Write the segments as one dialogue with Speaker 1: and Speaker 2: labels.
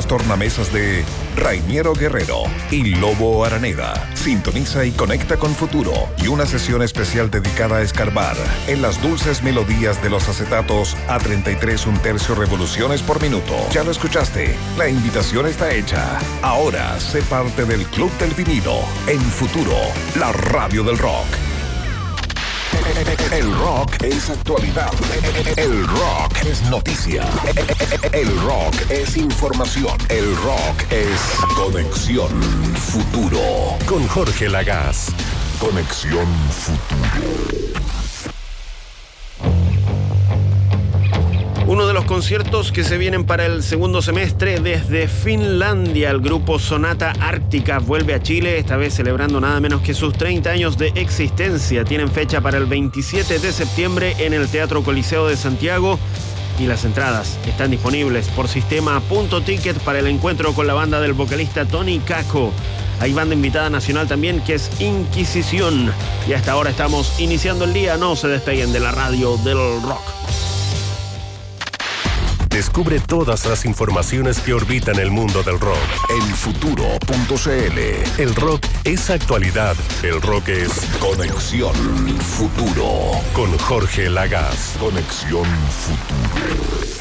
Speaker 1: los tornamesas de Rainiero Guerrero y Lobo Araneda. Sintoniza y conecta con Futuro y una sesión especial dedicada a escarbar en las dulces melodías de los acetatos a 33 1/3 revoluciones por minuto. Ya lo escuchaste, la invitación está hecha. Ahora sé parte del Club del Vinilo en Futuro, la radio del rock. El rock es actualidad. El rock es noticia. El rock es información. El rock es Conexión Futuro. Con Jorge Lagaz. Conexión Futuro.
Speaker 2: Uno de los conciertos que se vienen para el segundo semestre desde Finlandia, el grupo Sonata Ártica vuelve a Chile, esta vez celebrando nada menos que sus 30 años de existencia. Tienen fecha para el 27 de septiembre en el Teatro Coliseo de Santiago y las entradas están disponibles por sistema.ticket para el encuentro con la banda del vocalista Tony Caco. Hay banda invitada nacional también, que es Inquisición. Y hasta ahora estamos iniciando el día. No se despeguen de la radio del rock.
Speaker 1: Descubre todas las informaciones que orbitan el mundo del rock en futuro.cl. El rock es actualidad. El rock es Conexión Futuro. Con Jorge Lagaz. Conexión Futuro.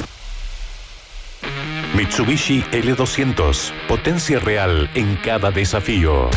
Speaker 1: Mitsubishi L200. Potencia real en cada desafío.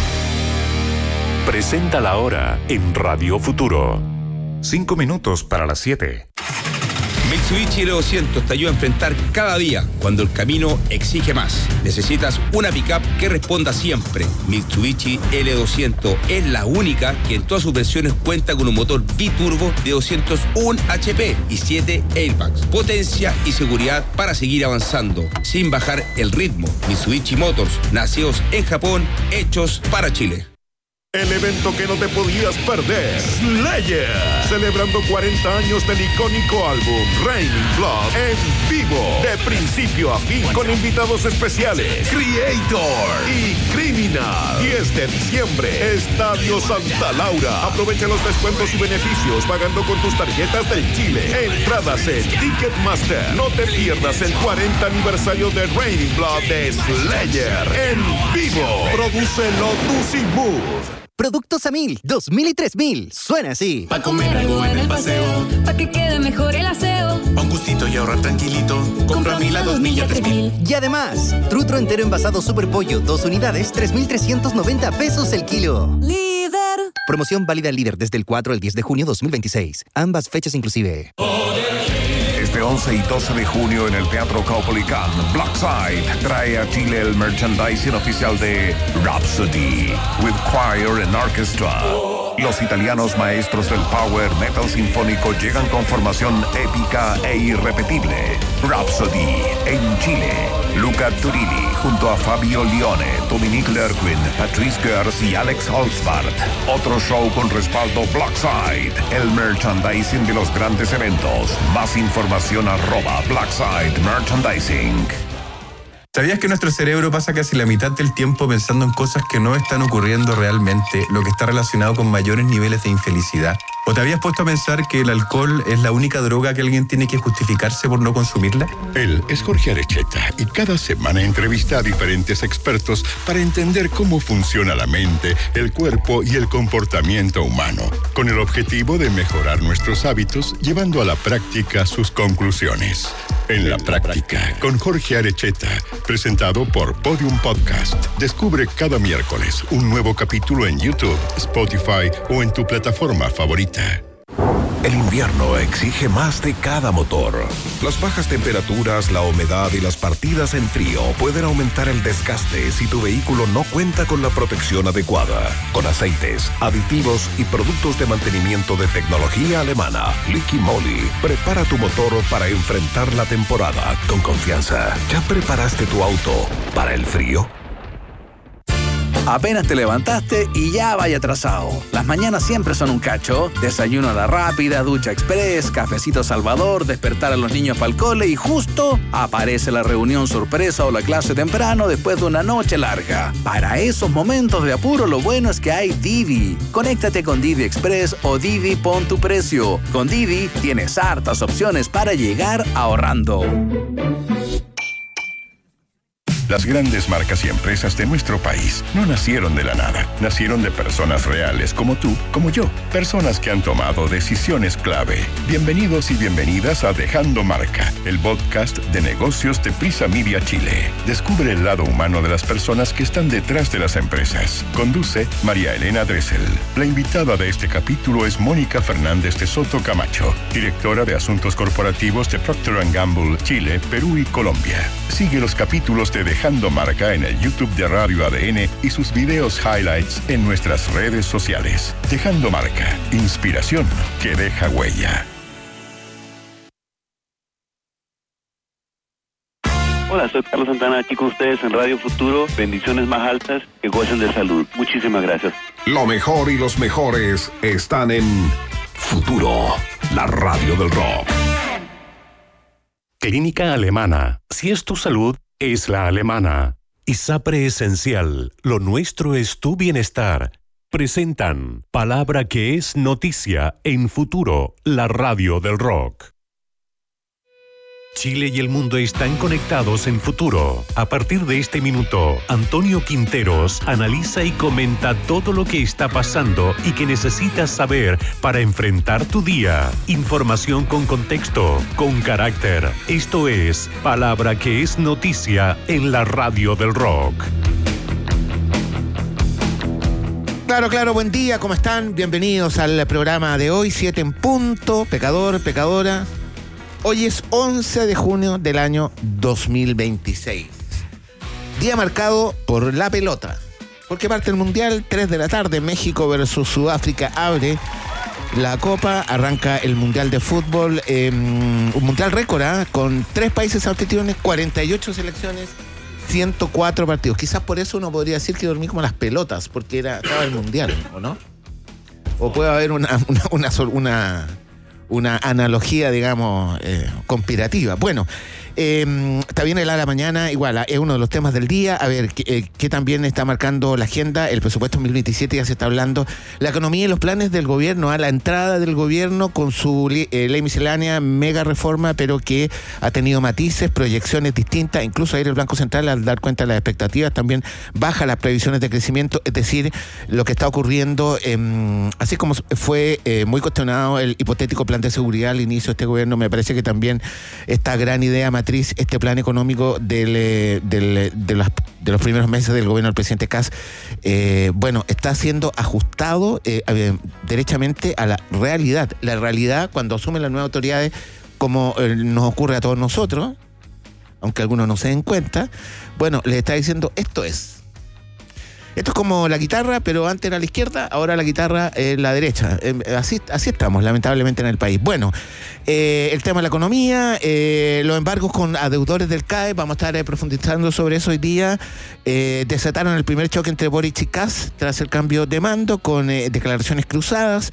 Speaker 1: Presenta la hora en Radio Futuro. 5 minutos para las 7.
Speaker 3: Mitsubishi L200 te ayuda a enfrentar cada día cuando el camino exige más. Necesitas una pickup que responda siempre. Mitsubishi L200 es la única que en todas sus versiones cuenta con un motor biturbo de 201 HP y 7 airbags. Potencia y seguridad para seguir avanzando sin bajar el ritmo. Mitsubishi Motors, nacidos en Japón, hechos para Chile.
Speaker 4: El evento que no te podías perder, Slayer, celebrando 40 años del icónico álbum Raining Blood en vivo, de principio a fin, con invitados especiales, Creator y Criminal. 10 de diciembre, Estadio Santa Laura. Aprovecha los descuentos y beneficios pagando con tus tarjetas del Chile. Entradas en Ticketmaster. No te pierdas el 40 aniversario de Raining Blood de Slayer en vivo. Produce Lotus y Mood.
Speaker 5: Productos a 1000, 2000 y 3000. Suena así.
Speaker 6: Pa' comer algo en el paseo, pa' que quede mejor el aseo.
Speaker 7: Pa' un gustito y ahorrar tranquilito. Compra 1000 a 2000 y a 3000.
Speaker 5: Y además, trutro entero envasado Super Pollo, 2 unidades, 3,390 pesos el kilo.
Speaker 6: Líder.
Speaker 5: Promoción válida Líder desde el 4 al 10 de junio 2026. Ambas fechas inclusive.
Speaker 1: Este 11 y 12 de junio en el Teatro Caupolicán, Blackside trae a Chile el merchandising oficial de Rhapsody, with choir and orchestra. Los italianos maestros del power metal sinfónico llegan con formación épica e irrepetible. Rhapsody en Chile. Luca Turilli junto a Fabio Lione, Dominique Lerquin, Patrice Gers y Alex Holzbart. Otro show con respaldo Blackside, el merchandising de los grandes eventos. Más información @Blackside Merchandising.
Speaker 7: ¿Sabías que nuestro cerebro pasa casi la mitad del tiempo pensando en cosas que no están ocurriendo realmente, lo que está relacionado con mayores niveles de infelicidad? ¿O te habías puesto a pensar que el alcohol es la única droga que alguien tiene que justificarse por no consumirla?
Speaker 8: Él es Jorge Arecheta y cada semana entrevista a diferentes expertos para entender cómo funciona la mente, el cuerpo y el comportamiento humano, con el objetivo de mejorar nuestros hábitos, llevando a la práctica sus conclusiones. En la práctica, con Jorge Arecheta, presentado por Podium Podcast. Descubre cada miércoles un nuevo capítulo en YouTube, Spotify o en tu plataforma favorita.
Speaker 1: El invierno exige más de cada motor. Las bajas temperaturas, la humedad y las partidas en frío pueden aumentar el desgaste si tu vehículo no cuenta con la protección adecuada. Con aceites, aditivos y productos de mantenimiento de tecnología alemana, Liqui Moly prepara tu motor para enfrentar la temporada con confianza. ¿Ya preparaste tu auto para el frío?
Speaker 9: Apenas te levantaste y ya vaya atrasado. Las mañanas siempre son un cacho. Desayuno a la rápida, ducha express, cafecito Salvador, despertar a los niños para el cole y justo aparece la reunión sorpresa o la clase temprano después de una noche larga. Para esos momentos de apuro, lo bueno es que hay Didi. Conéctate con Didi Express o Didi Pon tu Precio. Con Didi tienes hartas opciones para llegar ahorrando.
Speaker 8: Las grandes marcas y empresas de nuestro país no nacieron de la nada. Nacieron de personas reales como tú, como yo. Personas que han tomado decisiones clave. Bienvenidos y bienvenidas a Dejando Marca, el podcast de negocios de Prisa Media Chile. Descubre el lado humano de las personas que están detrás de las empresas. Conduce María Elena Dressel. La invitada de este capítulo es Mónica Fernández de Soto Camacho, directora de Asuntos Corporativos de Procter & Gamble, Chile, Perú y Colombia. Sigue los capítulos de Dejando Marca en el YouTube de Radio ADN y sus videos highlights en nuestras redes sociales. Dejando Marca, inspiración que deja huella.
Speaker 10: Hola, soy Carlos Santana, aquí con ustedes en Radio Futuro. Bendiciones más altas, que gocen de salud. Muchísimas gracias.
Speaker 1: Lo mejor y los mejores están en Futuro, la radio del rock.
Speaker 11: Clínica Alemana. Si es tu salud, es la alemana. ISAPRE Esencial. Lo nuestro es tu bienestar. Presentan Palabra que es noticia en Futuro, la radio del rock. Chile y el mundo están conectados en Futuro. A partir de este minuto, Antonio Quinteros analiza y comenta todo lo que está pasando y que necesitas saber para enfrentar tu día. Información con contexto, con carácter. Esto es Palabra que es noticia en la radio del rock.
Speaker 12: Claro, buen día, ¿cómo están? Bienvenidos al programa de hoy, 7 en punto, pecador, pecadora. Hoy es 11 de junio del año 2026. Día marcado por la pelota. Porque parte el Mundial, 3 de la tarde, México versus Sudáfrica abre la Copa, arranca el Mundial de Fútbol, un Mundial récord, con 3 países anfitriones, 48 selecciones, 104 partidos. Quizás por eso uno podría decir que dormí como las pelotas, porque estaba el Mundial, ¿o no? O puede haber una analogía, digamos, conspirativa. Bueno, está bien el a la mañana, igual, es uno de los temas del día. A ver, ¿qué también está marcando la agenda? El presupuesto 2027 ya se está hablando. La economía y los planes del gobierno, la entrada del gobierno con su ley miscelánea, mega reforma, pero que ha tenido matices, proyecciones distintas. Incluso ayer el Banco Central, al dar cuenta de las expectativas, también baja las previsiones de crecimiento. Es decir, lo que está ocurriendo, así como fue muy cuestionado el hipotético plan de seguridad al inicio de este gobierno, me parece que también esta gran idea matriz, este plan económico de los primeros meses del gobierno del presidente Kast, está siendo ajustado derechamente a la realidad. La realidad, cuando asumen las nuevas autoridades, como nos ocurre a todos nosotros, aunque algunos no se den cuenta, les está diciendo, esto es como la guitarra, pero antes era la izquierda, ahora la guitarra es la derecha. Así estamos, lamentablemente, en el país. Bueno, el tema de la economía, los embargos con adeudores del CAE, vamos a estar profundizando sobre eso hoy día. Desataron el primer choque entre Boric y Kast tras el cambio de mando, con declaraciones cruzadas.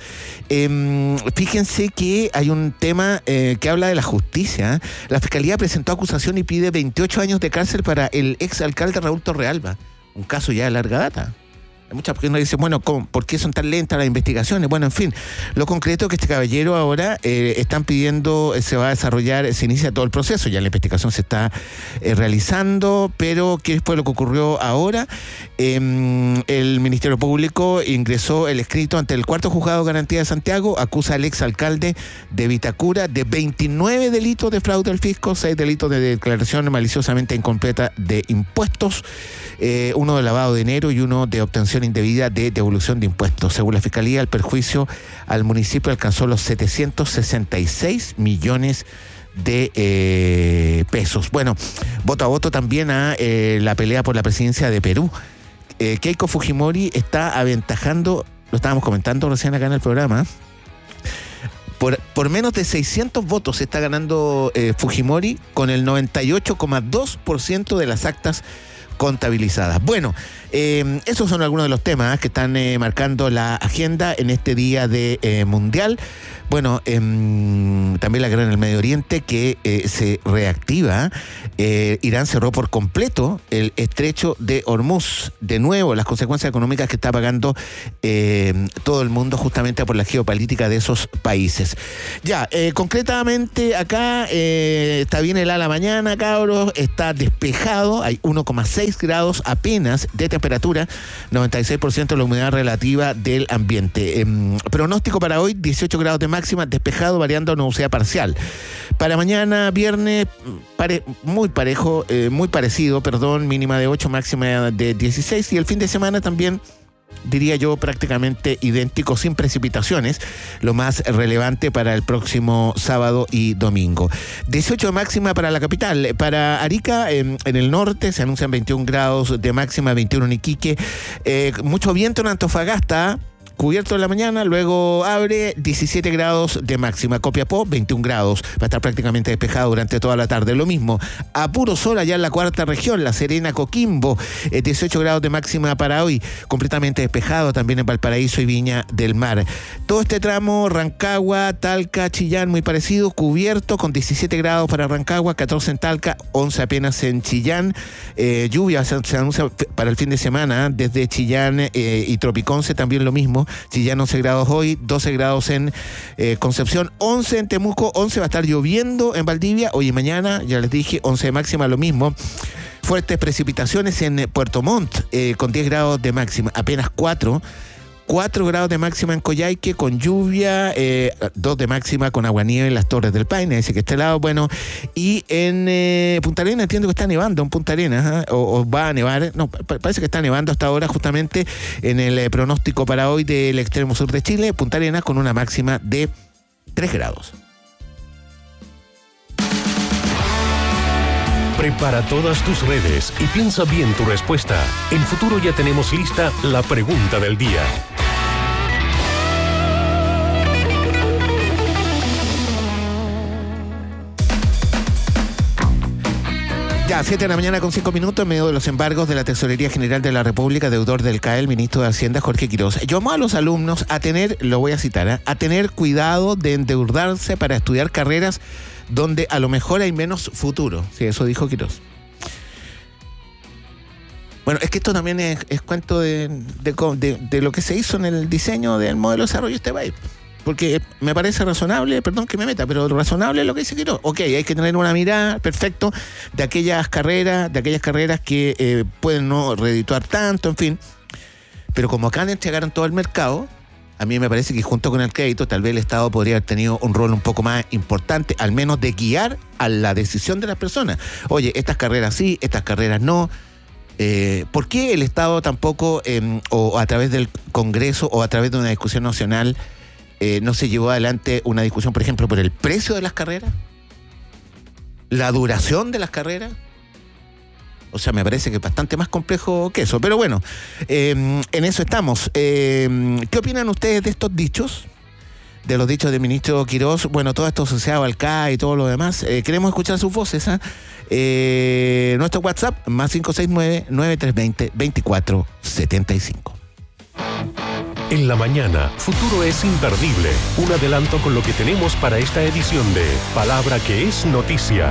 Speaker 12: Fíjense que hay un tema que habla de la justicia. La Fiscalía presentó acusación y pide 28 años de cárcel para el exalcalde Raúl Torrealba. Un caso ya de larga data. Hay muchas personas que dicen, ¿por qué son tan lentas las investigaciones? Bueno, en fin, lo concreto es que este caballero ahora están pidiendo, se va a desarrollar, se inicia todo el proceso, ya la investigación se está realizando, pero ¿qué fue lo que ocurrió ahora? El Ministerio Público ingresó el escrito ante el 4º Juzgado de Garantía de Santiago, acusa al exalcalde de Vitacura de 29 delitos de fraude al fisco, 6 delitos de declaración maliciosamente incompleta de impuestos, uno de lavado de dinero y uno de obtención indebida de devolución de impuestos. Según la Fiscalía, el perjuicio al municipio alcanzó los 766 millones de pesos. Bueno, voto a voto también a la pelea por la presidencia de Perú. Keiko Fujimori está aventajando, lo estábamos comentando recién acá en el programa, por menos de 600 votos está ganando Fujimori, con el 98,2% de las actas contabilizadas. Bueno, esos son algunos de los temas que están marcando la agenda en este día de mundial. Bueno, también la guerra en el Medio Oriente que se reactiva. Irán cerró por completo el estrecho de Hormuz. De nuevo, las consecuencias económicas que está pagando todo el mundo justamente por la geopolítica de esos países. Ya, concretamente acá está bien el a la mañana, cabros. Está despejado, hay 1,6 grados apenas de temperatura, 96% la humedad relativa del ambiente. Pronóstico para hoy, 18 grados de máxima, despejado, variando a nubosidad parcial. Para mañana, viernes, muy parecido, mínima de 8, máxima de 16, y el fin de semana también, diría yo, prácticamente idéntico, sin precipitaciones, lo más relevante para el próximo sábado y domingo. 18 de máxima para la capital. Para Arica, en el norte, se anuncian 21 grados de máxima, 21 en Iquique. Mucho viento en Antofagasta, cubierto en la mañana, luego abre, 17 grados de máxima. Copiapó, 21 grados, va a estar prácticamente despejado durante toda la tarde. Lo mismo, a puro sol allá en la cuarta región, La Serena, Coquimbo, 18 grados de máxima para hoy, completamente despejado también en Valparaíso y Viña del Mar. Todo este tramo, Rancagua, Talca, Chillán, muy parecido, cubierto con 17 grados para Rancagua, 14 en Talca, 11 apenas en Chillán. Lluvia se anuncia para el fin de semana, desde Chillán y Tropiconce también lo mismo. Chillán 11 grados hoy, 12 grados en Concepción, 11 en Temuco, 11 va a estar lloviendo en Valdivia, hoy y mañana, ya les dije, 11 de máxima, lo mismo. Fuertes precipitaciones en Puerto Montt, con 10 grados de máxima, apenas 4 grados de máxima en Coyhaique, con lluvia, 2 de máxima con aguanieve en las Torres del Paine, ese que está helado, bueno, y en Punta Arenas entiendo que está nevando en Punta Arenas, o va a nevar, no, parece que está nevando hasta ahora justamente en el pronóstico para hoy del extremo sur de Chile, Punta Arenas con una máxima de 3 grados.
Speaker 11: Prepara todas tus redes y piensa bien tu respuesta. En Futuro ya tenemos lista la pregunta del día.
Speaker 12: Ya, 7 de la mañana con 5 minutos, en medio de los embargos de la Tesorería General de la República, deudor del CAE, el ministro de Hacienda, Jorge Quiroz, llamó a los alumnos a tener, lo voy a citar, a tener cuidado de endeudarse para estudiar carreras donde a lo mejor hay menos futuro. Sí, eso dijo Quiroz. Bueno, es que esto también es cuento de lo que se hizo en el diseño del modelo de desarrollo de este país. Porque me parece razonable, perdón que me meta, pero razonable es lo que dice Quiroz. Ok, hay que tener una mirada, perfecto, de aquellas carreras que pueden no redituar tanto, en fin. Pero como acá le entregaron todo el mercado, a mí me parece que junto con el crédito, tal vez el Estado podría haber tenido un rol un poco más importante, al menos de guiar a la decisión de las personas. Oye, estas carreras sí, estas carreras no. ¿Por qué el Estado tampoco, o a través del Congreso, o a través de una discusión nacional, no se llevó adelante una discusión, por ejemplo, por el precio de las carreras? ¿La duración de las carreras? O sea, me parece que es bastante más complejo que eso. Pero bueno, en eso estamos. ¿Qué opinan ustedes de estos dichos? De los dichos del ministro Quiroz. Bueno, todo esto asociado al CAE y todo lo demás. Queremos escuchar sus voces. Nuestro WhatsApp, más 569-9320-2475.
Speaker 11: En la mañana, Futuro es imperdible. Un adelanto con lo que tenemos para esta edición de Palabra que es Noticia.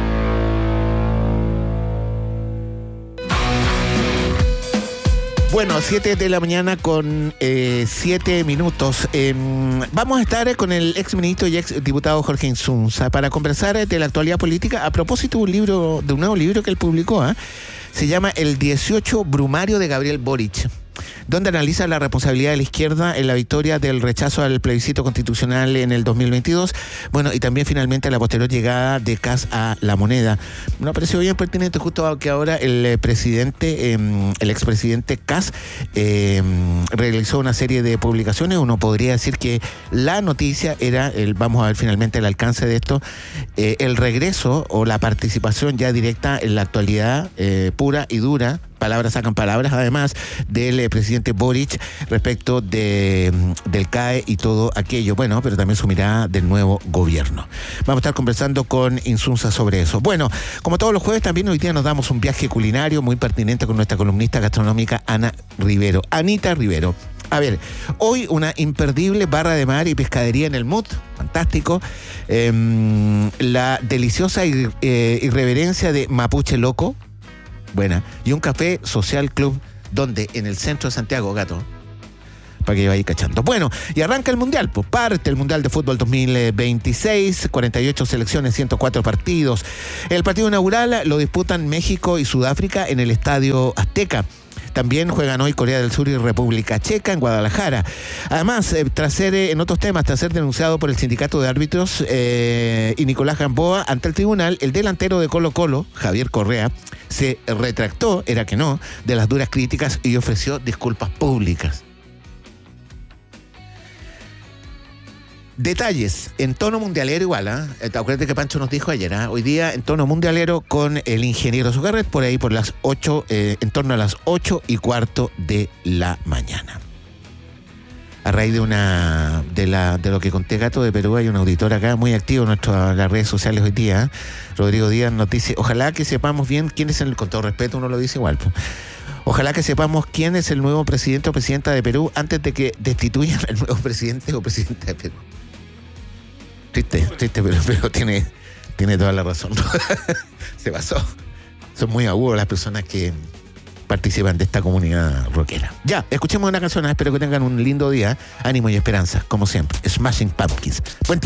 Speaker 12: Bueno, 7 de la mañana con 7 minutos. Vamos a estar con el exministro y exdiputado Jorge Insunza para conversar de la actualidad política a propósito de un nuevo libro que él publicó. Se llama El 18 Brumario de Gabriel Boric, donde analiza la responsabilidad de la izquierda en la victoria del rechazo al plebiscito constitucional en el 2022, bueno, y también finalmente la posterior llegada de Kast a la moneda. Me ha parecido bien pertinente justo que ahora el expresidente Kast realizó una serie de publicaciones. Uno podría decir que la noticia era, vamos a ver finalmente el alcance de esto, el regreso o la participación ya directa en la actualidad pura y dura, palabras sacan palabras, además del presidente Boric respecto del CAE y todo aquello. Bueno, pero también su mirada del nuevo gobierno. Vamos a estar conversando con Insunza sobre eso. Bueno, como todos los jueves, también hoy día nos damos un viaje culinario muy pertinente con nuestra columnista gastronómica Anita Rivero. A ver, hoy una imperdible barra de mar y pescadería en el Mut, fantástico. La deliciosa irreverencia de Mapuche Loco, buena. Y un café Social Club, donde en el centro de Santiago, gato, para que vaya cachando. Bueno, y arranca el Mundial, pues parte el Mundial de Fútbol 2026, 48 selecciones, 104 partidos. El partido inaugural lo disputan México y Sudáfrica en el Estadio Azteca. También juegan hoy Corea del Sur y República Checa en Guadalajara. Además, tras ser denunciado por el sindicato de árbitros y Nicolás Gamboa ante el tribunal, el delantero de Colo-Colo, Javier Correa, se retractó, era que no, de las duras críticas y ofreció disculpas públicas. Detalles en tono mundialero igual, acuérdate que Pancho nos dijo ayer, hoy día en tono mundialero con el ingeniero Zucarret por ahí por las 8, en torno a las 8:15 de la mañana. A raíz de lo que conté, Gato, de Perú, hay un auditor acá muy activo en las redes sociales hoy día, Rodrigo Díaz nos dice, ojalá que sepamos bien quién es con todo respeto uno lo dice igual, pues. Ojalá que sepamos quién es el nuevo presidente o presidenta de Perú antes de que destituyan al nuevo presidente o presidenta de Perú. Triste, pero tiene toda la razón. Se pasó. Son muy agudos las personas que participan de esta comunidad rockera. Ya, escuchemos una canción. Espero que tengan un lindo día. Ánimo y esperanza, como siempre. Smashing Pumpkins. Buen